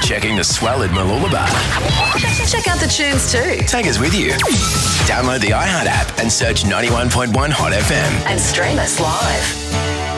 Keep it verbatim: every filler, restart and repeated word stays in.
checking the swell at Mooloolaba. Check out the tunes too. Take us with you. Download the iHeart app and search ninety-one point one Hot F M. And stream us live.